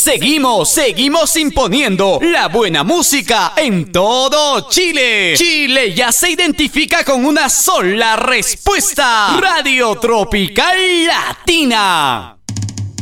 Seguimos imponiendo la buena música en todo Chile. Chile ya se identifica con una sola respuesta. Radio Tropical Latina.